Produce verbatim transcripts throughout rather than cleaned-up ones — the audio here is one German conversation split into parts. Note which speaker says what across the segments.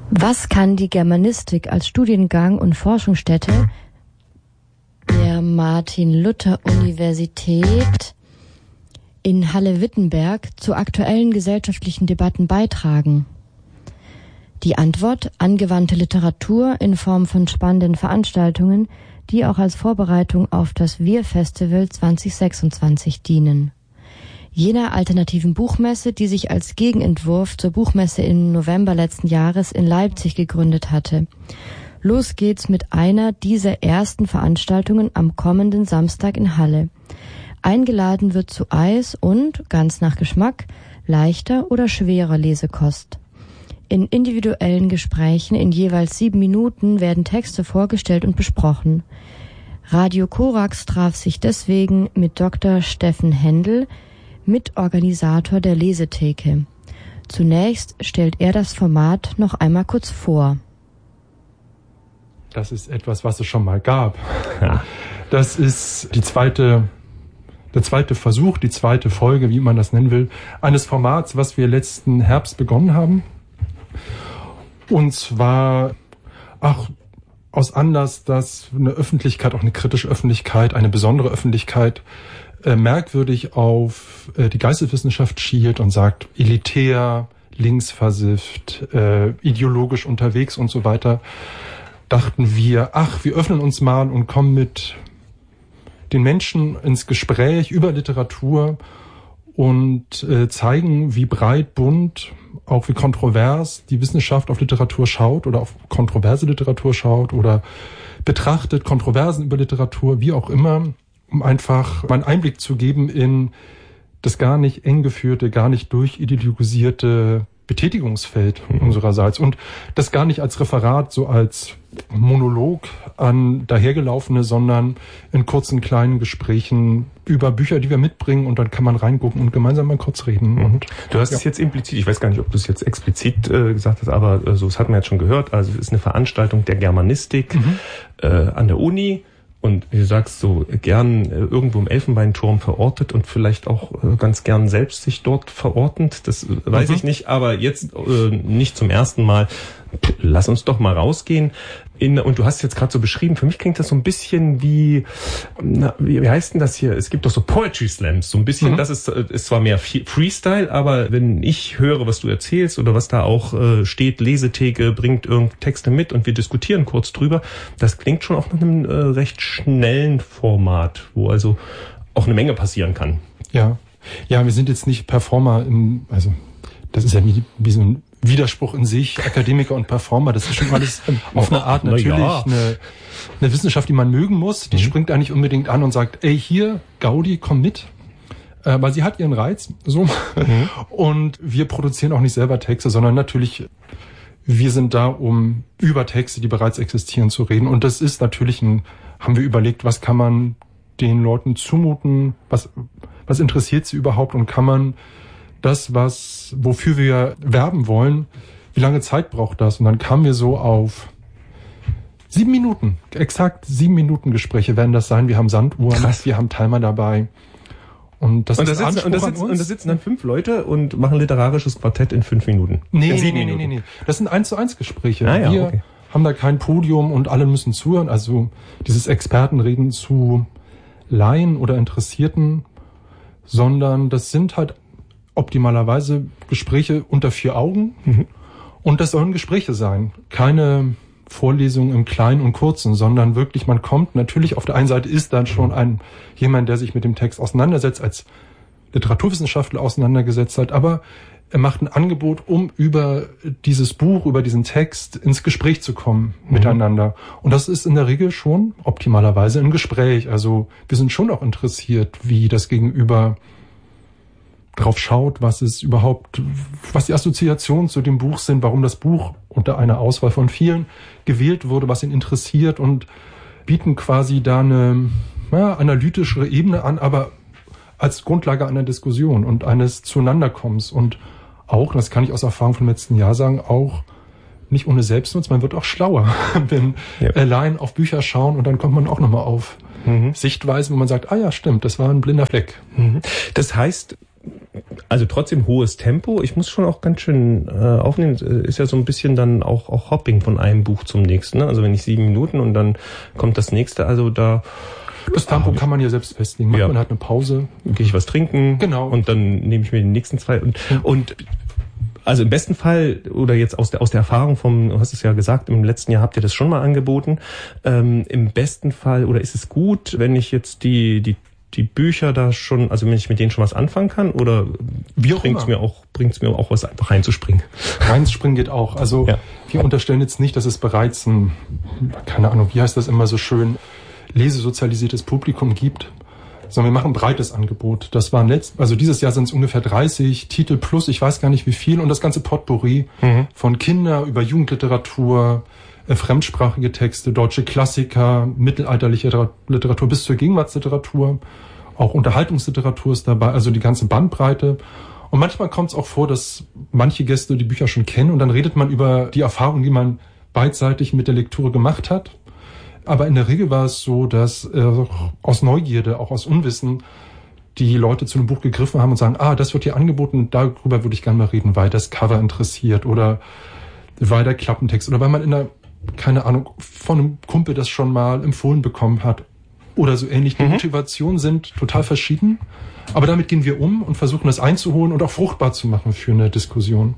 Speaker 1: Was kann die Germanistik als Studiengang und Forschungsstätte der Martin-Luther-Universität in Halle-Wittenberg zu aktuellen gesellschaftlichen Debatten beitragen? Die Antwort: angewandte Literatur in Form von spannenden Veranstaltungen, die auch als Vorbereitung auf das Wir-Festival zwanzig sechsundzwanzig dienen. Jener alternativen Buchmesse, die sich als Gegenentwurf zur Buchmesse im November letzten Jahres in Leipzig gegründet hatte. Los geht's mit einer dieser ersten Veranstaltungen am kommenden Samstag in Halle. Eingeladen wird zu Eis und, ganz nach Geschmack, leichter oder schwerer Lesekost. In individuellen Gesprächen in jeweils sieben Minuten werden Texte vorgestellt und besprochen. Radio Korax traf sich deswegen mit Doktor Steffen Händel, Mitorganisator der Lesetheke. Zunächst stellt er das Format noch einmal kurz vor.
Speaker 2: Das ist etwas, was es schon mal gab. Das ist die zweite, der zweite Versuch, die zweite Folge, wie man das nennen will, eines Formats, was wir letzten Herbst begonnen haben. Und zwar, ach, aus Anlass, dass eine Öffentlichkeit, auch eine kritische Öffentlichkeit, eine besondere Öffentlichkeit, äh, merkwürdig auf äh, die Geisteswissenschaft schielt und sagt, elitär, linksversifft, äh, ideologisch unterwegs und so weiter, dachten wir, ach, wir öffnen uns mal und kommen mit den Menschen ins Gespräch über Literatur und äh, zeigen, wie breit, bunt, auch wie kontrovers die Wissenschaft auf Literatur schaut oder auf kontroverse Literatur schaut oder betrachtet, Kontroversen über Literatur, wie auch immer, um einfach mal einen Einblick zu geben in das gar nicht eng geführte, gar nicht durchideologisierte Betätigungsfeld unsererseits und das gar nicht als Referat, so als Monolog an dahergelaufene, sondern in kurzen, kleinen Gesprächen über Bücher, die wir mitbringen und dann kann man reingucken und gemeinsam mal kurz reden. Und
Speaker 3: du hast ja. es jetzt implizit, ich weiß gar nicht, ob du es jetzt explizit äh, gesagt hast, aber äh, so, das hat man jetzt schon gehört, also es ist eine Veranstaltung der Germanistik mhm. äh, an der Uni. Und wie du sagst, so gern äh, irgendwo im Elfenbeinturm verortet und vielleicht auch äh, ganz gern selbst sich dort verortend, das äh, weiß mhm. ich nicht, aber jetzt äh, nicht zum ersten Mal. Lass uns doch mal rausgehen. In, und du hast jetzt gerade so beschrieben, für mich klingt das so ein bisschen wie, na, wie, wie heißt denn das hier? Es gibt doch so Poetry Slams, so ein bisschen, mhm. das ist, ist zwar mehr Freestyle, aber wenn ich höre, was du erzählst oder was da auch äh, steht, Lesetheke bringt irgendeine Texte mit und wir diskutieren kurz drüber, das klingt schon auch nach einem äh, recht schnellen Format, wo also auch eine Menge passieren kann.
Speaker 2: Ja, ja, wir sind jetzt nicht Performer im, also das ist ja wie, wie so ein Widerspruch in sich, Akademiker und Performer, das ist schon alles auf eine Art natürlich ja. eine, eine Wissenschaft, die man mögen muss. Die mhm. springt eigentlich unbedingt an und sagt, ey, hier, Gaudi, komm mit. Äh, weil sie hat ihren Reiz. so mhm. Und wir produzieren auch nicht selber Texte, sondern natürlich, wir sind da, um über Texte, die bereits existieren, zu reden. Und das ist natürlich ein, haben wir überlegt, was kann man den Leuten zumuten, was, was interessiert sie überhaupt und kann man das, was, wofür wir werben wollen, wie lange Zeit braucht das? Und dann kamen wir so auf sieben Minuten, exakt sieben Minuten Gespräche werden das sein. Wir haben Sanduhren, Krass. wir haben Timer dabei. Und das
Speaker 3: und
Speaker 2: ist
Speaker 3: da sitzen, und da sitzen, und da sitzen dann fünf Leute und machen literarisches Quartett in fünf Minuten.
Speaker 2: Nee,
Speaker 3: in
Speaker 2: nee, nee, nee, nee. Das sind eins zu eins Gespräche.
Speaker 3: Ah, ja,
Speaker 2: wir
Speaker 3: okay.
Speaker 2: haben da kein Podium und alle müssen zuhören. Also dieses Expertenreden zu Laien oder Interessierten, sondern das sind halt optimalerweise Gespräche unter vier Augen. Mhm. Und das sollen Gespräche sein. Keine Vorlesungen im Kleinen und Kurzen, sondern wirklich, man kommt, natürlich auf der einen Seite ist dann schon ein jemand, der sich mit dem Text auseinandersetzt, als Literaturwissenschaftler auseinandergesetzt hat, aber er macht ein Angebot, um über dieses Buch, über diesen Text ins Gespräch zu kommen mhm. miteinander. Und das ist in der Regel schon optimalerweise ein Gespräch. Also wir sind schon auch interessiert, wie das Gegenüber drauf schaut, was es überhaupt, was die Assoziationen zu dem Buch sind, warum das Buch unter einer Auswahl von vielen gewählt wurde, was ihn interessiert und bieten quasi da eine ja, analytischere Ebene an, aber als Grundlage einer Diskussion und eines Zueinanderkommens und auch, das kann ich aus Erfahrung vom letzten Jahr sagen, auch nicht ohne Selbstnutz, man wird auch schlauer, wenn ja. allein auf Bücher schauen und dann kommt man auch nochmal auf mhm. Sichtweisen, wo man sagt, ah ja, stimmt, das war ein blinder Fleck.
Speaker 3: Mhm. Das heißt, also trotzdem hohes Tempo. Ich muss schon auch ganz schön äh, aufnehmen. Ist ja so ein bisschen dann auch auch Hopping von einem Buch zum nächsten. Ne? Also wenn ich sieben Minuten und dann kommt das nächste. Also da
Speaker 2: das Tempo kann man ja selbst festlegen. Macht
Speaker 3: ja.
Speaker 2: man halt eine Pause.
Speaker 3: Gehe ich was trinken.
Speaker 2: Genau.
Speaker 3: Und dann nehme ich mir die nächsten zwei und und also im besten Fall, oder jetzt aus der aus der Erfahrung vom, du hast es ja gesagt, im letzten Jahr habt ihr das schon mal angeboten, ähm, im besten Fall, oder ist es gut, wenn ich jetzt die die die Bücher da schon, also wenn ich mit denen schon was anfangen kann, oder bringt es mir auch bringt's mir auch was, einfach reinzuspringen?
Speaker 2: Reinzuspringen geht auch. Also ja. Wir unterstellen jetzt nicht, dass es bereits ein, keine Ahnung, wie heißt das immer so schön, lesesozialisiertes Publikum gibt, sondern wir machen ein breites Angebot. Das waren letzt, also dieses Jahr sind es ungefähr dreißig Titel plus, ich weiß gar nicht wie viel, und das ganze Potpourri mhm. von Kinder über Jugendliteratur, äh, fremdsprachige Texte, deutsche Klassiker, mittelalterliche Literatur bis zur Gegenwartsliteratur, auch Unterhaltungsliteratur ist dabei, also die ganze Bandbreite. Und manchmal kommt es auch vor, dass manche Gäste die Bücher schon kennen und dann redet man über die Erfahrungen, die man beidseitig mit der Lektüre gemacht hat. Aber in der Regel war es so, dass äh, aus Neugierde, auch aus Unwissen, die Leute zu einem Buch gegriffen haben und sagen, ah, das wird hier angeboten, darüber würde ich gerne mal reden, weil das Cover interessiert oder weil der Klappentext oder weil man in der, keine Ahnung, von einem Kumpel das schon mal empfohlen bekommen hat oder so ähnlich. Die mhm. Motivationen sind total verschieden, aber damit gehen wir um und versuchen das einzuholen und auch fruchtbar zu machen für eine Diskussion.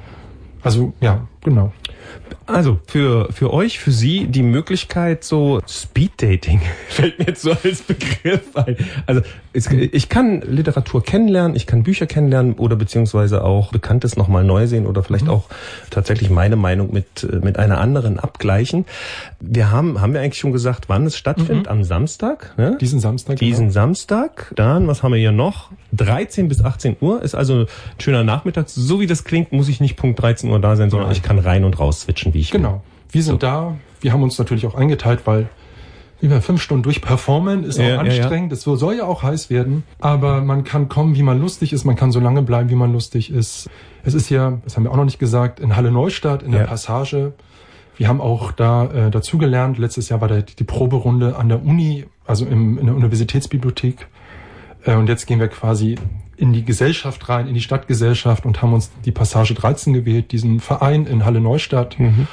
Speaker 2: Also, ja, genau.
Speaker 3: Also für für euch, für Sie die Möglichkeit, so Speeddating fällt mir jetzt so als Begriff ein. Also es, ich kann Literatur kennenlernen, ich kann Bücher kennenlernen oder beziehungsweise auch Bekanntes nochmal neu sehen oder vielleicht mhm. auch tatsächlich meine Meinung mit mit einer anderen abgleichen. Wir haben haben wir eigentlich schon gesagt, wann es stattfindet? Mhm. Am Samstag, ne?
Speaker 2: Diesen Samstag.
Speaker 3: Diesen
Speaker 2: genau.
Speaker 3: Samstag. Dann, was haben wir hier noch? dreizehn bis achtzehn Uhr ist also ein schöner Nachmittag. So wie das klingt, muss ich nicht Punkt dreizehn Uhr da sein, sondern Nein. ich kann rein und raus switchen, wie ich will.
Speaker 2: Genau. Wir sind so. da. Wir haben uns natürlich auch eingeteilt, weil wie wir fünf Stunden durch performen, ist
Speaker 3: ja,
Speaker 2: auch anstrengend. Es ja, ja. soll ja auch heiß werden. Aber man kann kommen, wie man lustig ist. Man kann so lange bleiben, wie man lustig ist. Es ist ja, das haben wir auch noch nicht gesagt, in Halle Neustadt, in der ja. Passage. Wir haben auch da äh, dazugelernt. Letztes Jahr war da die, die Proberunde an der Uni, also im, in der Universitätsbibliothek. Äh, und jetzt gehen wir quasi in die Gesellschaft rein, in die Stadtgesellschaft und haben uns die Passage dreizehn gewählt, diesen Verein in Halle Neustadt. Mhm.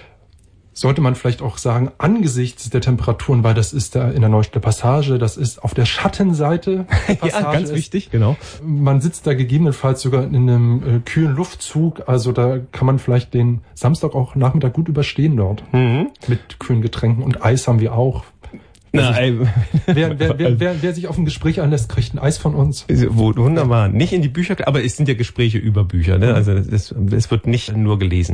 Speaker 2: Sollte man vielleicht auch sagen, angesichts der Temperaturen, weil das ist da in der Neustädter Passage, das ist auf der Schattenseite der Passage.
Speaker 3: Ja, ganz ist, wichtig, genau.
Speaker 2: Man sitzt da gegebenenfalls sogar in einem äh, kühlen Luftzug, also da kann man vielleicht den Samstag auch Nachmittag gut überstehen dort. Mhm. Mit kühlen Getränken und Eis haben wir auch.
Speaker 3: Na, ey.
Speaker 2: Wer, wer, wer, wer, wer sich auf ein Gespräch anlässt, kriegt ein Eis von uns.
Speaker 3: Wunderbar. Nicht in die Bücher, aber es sind ja Gespräche über Bücher. Ne? Also es, es wird nicht nur gelesen.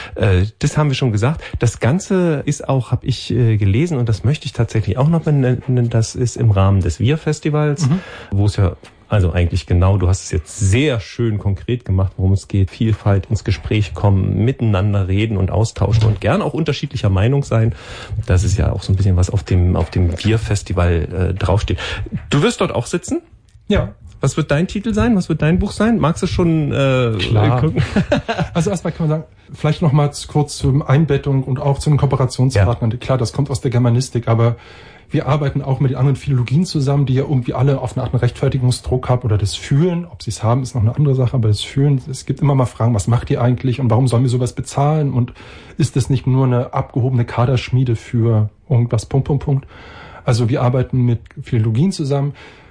Speaker 3: Das haben wir schon gesagt. Das Ganze ist auch, habe ich gelesen, und das möchte ich tatsächlich auch noch benennen, das ist im Rahmen des Wir-Festivals, mhm. wo es ja also eigentlich genau, du hast es jetzt sehr schön konkret gemacht, worum es geht. Vielfalt, ins Gespräch kommen, miteinander reden und austauschen und gern auch unterschiedlicher Meinung sein. Das ist ja auch so ein bisschen was auf dem auf dem Wir-Festival äh, draufsteht. Du wirst dort auch sitzen?
Speaker 2: Ja.
Speaker 3: Was wird dein Titel sein? Was wird dein Buch sein? Magst du schon äh,
Speaker 2: Klar.
Speaker 3: gucken?
Speaker 2: Also erstmal kann man sagen, vielleicht noch mal kurz zur Einbettung und auch zu den Kooperationspartnern. Ja. Klar, das kommt aus der Germanistik, aber wir arbeiten auch mit den anderen Philologien zusammen, die ja irgendwie alle auf eine Art einen Rechtfertigungsdruck haben oder das Fühlen. Ob sie es haben, ist noch eine andere Sache, aber das Fühlen, es gibt immer mal Fragen, was macht ihr eigentlich und warum sollen wir sowas bezahlen und ist das nicht nur eine abgehobene Kaderschmiede für irgendwas, Punkt, Punkt, Punkt. Also wir arbeiten mit Philologien zusammen.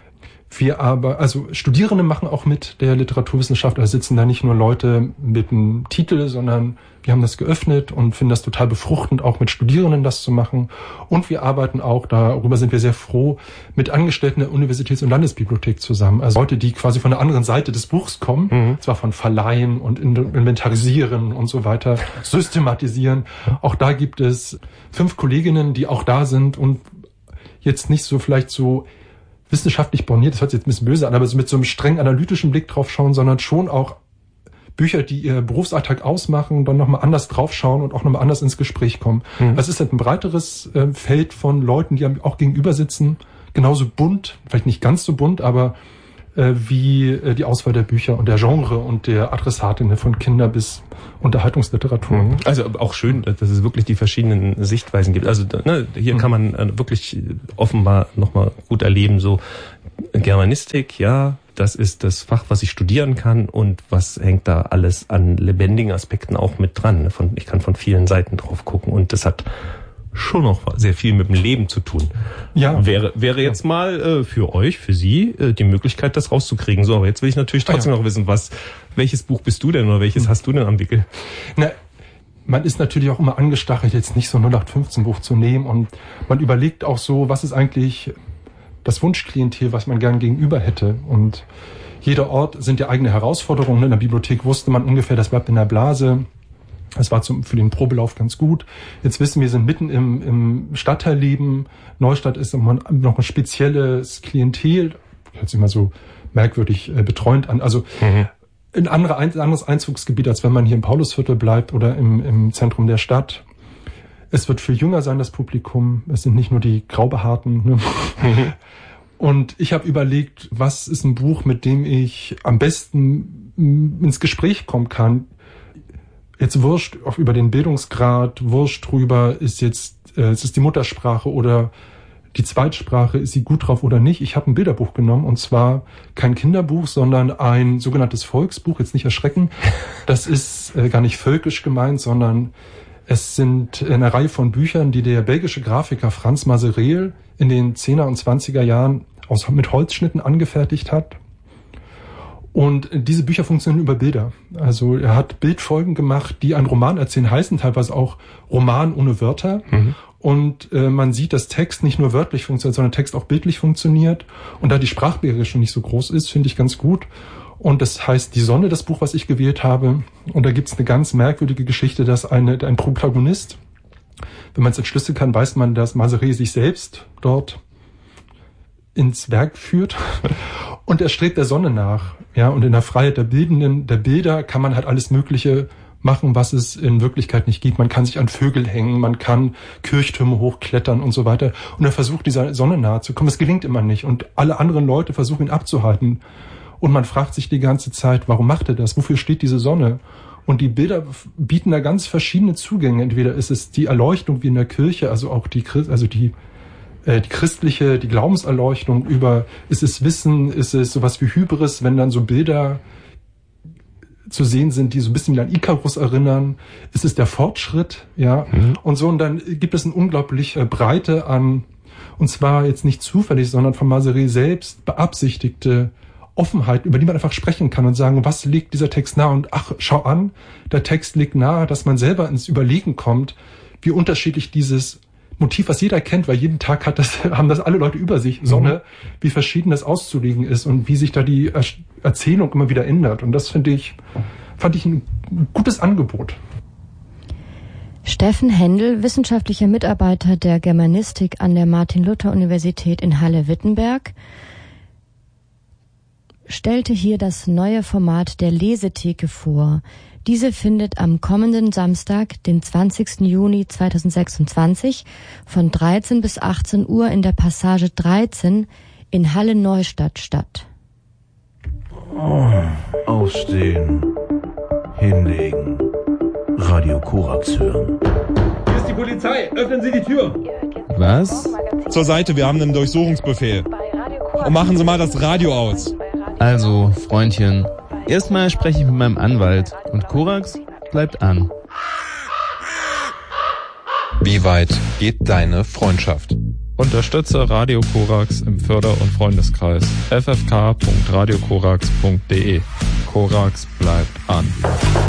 Speaker 2: Wir aber, also Studierende machen auch mit der Literaturwissenschaft, also sitzen da nicht nur Leute mit einem Titel, sondern wir haben das geöffnet und finden das total befruchtend, auch mit Studierenden das zu machen. Und wir arbeiten auch, darüber sind wir sehr froh, mit Angestellten der Universitäts- und Landesbibliothek zusammen. Also Leute, die quasi von der anderen Seite des Buchs kommen, mhm. zwar von Verleihen und Inventarisieren und so weiter, systematisieren. Auch da gibt es fünf Kolleginnen, die auch da sind und jetzt nicht so vielleicht so wissenschaftlich borniert, das hört sich jetzt ein bisschen böse an, aber mit so einem streng analytischen Blick drauf schauen, sondern schon auch Bücher, die ihr Berufsalltag ausmachen, dann nochmal anders draufschauen und auch nochmal anders ins Gespräch kommen. Mhm. Es ist halt ein breiteres äh, Feld von Leuten, die auch gegenüber sitzen, genauso bunt, vielleicht nicht ganz so bunt, aber äh, wie äh, die Auswahl der Bücher und der Genre und der Adressatinnen von Kinder bis Unterhaltungsliteratur.
Speaker 3: Mhm. Also auch schön, dass es wirklich die verschiedenen Sichtweisen gibt. Also ne, hier mhm. kann man äh, wirklich offenbar nochmal gut erleben, so Germanistik, ja, das ist das Fach, was ich studieren kann und was hängt da alles an lebendigen Aspekten auch mit dran. Von, ich kann von vielen Seiten drauf gucken und das hat schon noch sehr viel mit dem Leben zu tun. Ja. Wäre, wäre jetzt mal äh, für euch, für Sie, äh, die Möglichkeit, das rauszukriegen. So, aber jetzt will ich natürlich trotzdem ah, ja. noch wissen, was, welches Buch bist du denn oder welches hm. hast du denn am Wickel?
Speaker 2: Na, man ist natürlich auch immer angestachelt, jetzt nicht so ein null acht fünfzehn Buch zu nehmen und man überlegt auch so, was ist eigentlich das Wunschklientel, was man gern gegenüber hätte. Und jeder Ort sind ja eigene Herausforderungen. In der Bibliothek wusste man ungefähr, das bleibt in der Blase. Das war zum, für den Probelauf ganz gut. Jetzt wissen wir, wir sind mitten im, im Stadtteilleben. Neustadt ist noch ein spezielles Klientel. Hört sich immer so merkwürdig äh, betreuend an. Also mhm. ein, andere, ein anderes Einzugsgebiet, als wenn man hier im Paulusviertel bleibt oder im, im Zentrum der Stadt. Es wird viel jünger sein, das Publikum. Es sind nicht nur die Graubehaarten. Ne? Mhm. Und ich habe überlegt, was ist ein Buch, mit dem ich am besten ins Gespräch kommen kann. Jetzt wurscht auch über den Bildungsgrad, wurscht drüber, ist jetzt, äh, ist es die Muttersprache oder die Zweitsprache, ist sie gut drauf oder nicht. Ich habe ein Bilderbuch genommen und zwar kein Kinderbuch, sondern ein sogenanntes Volksbuch, jetzt nicht erschrecken. Das ist äh, gar nicht völkisch gemeint, sondern es sind eine Reihe von Büchern, die der belgische Grafiker Frans Mazereel in den zehner und zwanziger Jahren aus, mit Holzschnitten angefertigt hat. Und diese Bücher funktionieren über Bilder. Also er hat Bildfolgen gemacht, die einen Roman erzählen, heißen teilweise auch Roman ohne Wörter. Mhm. Und äh, man sieht, dass Text nicht nur wörtlich funktioniert, sondern Text auch bildlich funktioniert. Und da die Sprachbarriere schon nicht so groß ist, finde ich ganz gut. Und das heißt Die Sonne, das Buch, was ich gewählt habe. Und da gibt's eine ganz merkwürdige Geschichte, dass eine, ein Protagonist, wenn man es entschlüsseln kann, weiß man, dass Mazereel sich selbst dort ins Werk führt. Und er strebt der Sonne nach. Ja, und in der Freiheit der Bildenden, der Bilder kann man halt alles Mögliche machen, was es in Wirklichkeit nicht gibt. Man kann sich an Vögel hängen, man kann Kirchtürme hochklettern und so weiter. Und er versucht, dieser Sonne nahe zu kommen. Es gelingt immer nicht. Und alle anderen Leute versuchen, ihn abzuhalten. Und man fragt sich die ganze Zeit, warum macht er das? Wofür steht diese Sonne? Und die Bilder bieten da ganz verschiedene Zugänge. Entweder ist es die Erleuchtung wie in der Kirche, also auch die, also die, äh, die christliche, die Glaubenserleuchtung über, ist es Wissen, ist es sowas wie Hybris, wenn dann so Bilder zu sehen sind, die so ein bisschen wie an Ikarus erinnern, ist es der Fortschritt, ja, mhm. und so. Und dann gibt es eine unglaubliche Breite an, und zwar jetzt nicht zufällig, sondern von Mazereel selbst beabsichtigte Offenheit, über die man einfach sprechen kann und sagen, was legt dieser Text nahe? Und ach, schau an, der Text legt nahe, dass man selber ins Überlegen kommt, wie unterschiedlich dieses Motiv, was jeder kennt, weil jeden Tag hat das, haben das alle Leute über sich, Sonne, mhm. wie verschieden das auszulegen ist und wie sich da die Erzählung immer wieder ändert. Und das finde ich, fand ich ein gutes Angebot.
Speaker 1: Steffen Händel, wissenschaftlicher Mitarbeiter der Germanistik an der Martin-Luther-Universität in Halle-Wittenberg, stellte hier das neue Format der Lesetheke vor. Diese findet am kommenden Samstag, den zwanzigsten Juni zweitausendsechsundzwanzig, von dreizehn bis achtzehn Uhr in der Passage dreizehn in Halle-Neustadt statt.
Speaker 4: Oh, aufstehen, hinlegen, Radio Korax hören.
Speaker 5: Hier ist die Polizei, öffnen Sie die Tür.
Speaker 6: Was?
Speaker 5: Zur Seite, wir haben einen Durchsuchungsbefehl. Und machen Sie mal das Radio aus.
Speaker 6: Also, Freundchen, erstmal spreche ich mit meinem Anwalt und Korax bleibt an.
Speaker 7: Wie weit geht deine Freundschaft?
Speaker 8: Unterstütze Radio Korax im Förder- und Freundeskreis f f k punkt radio korax punkt d e. Korax bleibt an.